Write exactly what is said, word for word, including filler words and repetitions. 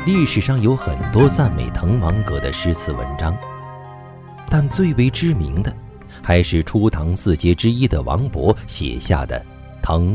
历史上有很多赞美滕王阁的诗词文章，但最为知名的还是初唐四杰之一的王勃写下的《滕